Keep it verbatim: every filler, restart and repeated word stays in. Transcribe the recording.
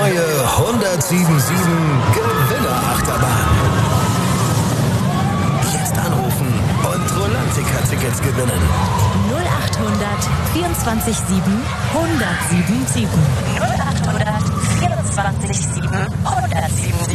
neue hundertsiebenundsiebzig Gewinner-Achterbahn. Jetzt anrufen und Rolantica-Tickets gewinnen. null achthundert vierundzwanzig sieben hundertsiebenundsiebzig. null achthundert vierundzwanzig sieben hundertsiebenundsiebzig.